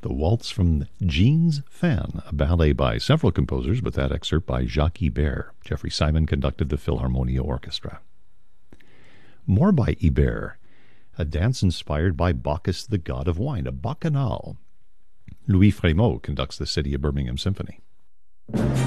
The Waltz from Jean's Fan, a ballet by several composers, but that excerpt by Jacques Ibert. Jeffrey Simon conducted the Philharmonia Orchestra. More by Ibert, a dance inspired by Bacchus, the god of wine, a bacchanal. Louis Frémaux conducts the City of Birmingham Symphony.